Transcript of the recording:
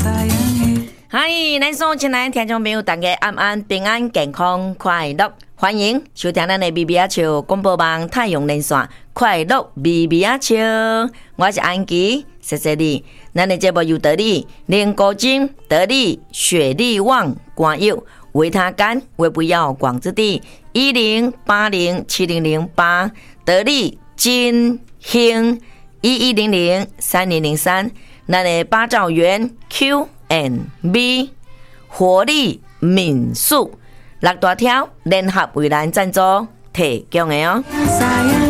嗨，咱所有亲爱的听众朋友，大家安安平安健康快乐，欢迎收听咱的美美啊笑广播网太阳连线快乐美美啊笑，我是安琪，谢谢你。咱的节目由得力莲果精、得力雪力旺广药、维他甘、维不药广之地10807008得力金兴11003003，咱的八兆元 Q&B 活力民宿6大条联合为咱赞助提供的哦。